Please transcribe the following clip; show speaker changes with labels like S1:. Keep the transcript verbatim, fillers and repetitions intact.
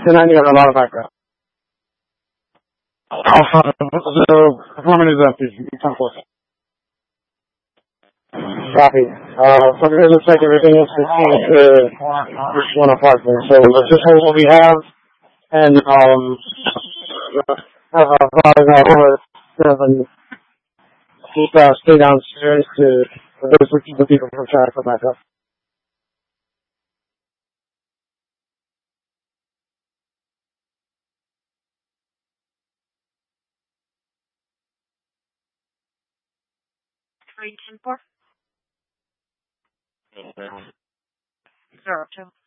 S1: Then I need a lot of background. So, performing is empty. ten four. Copy. Uh, so it looks like everything else is fine. It's uh, just one apart there. So let's just hold what we have and um have a five hour seven keep uh, stay downstairs to those who keep the people from trying to come back up.
S2: Three ten four zero two.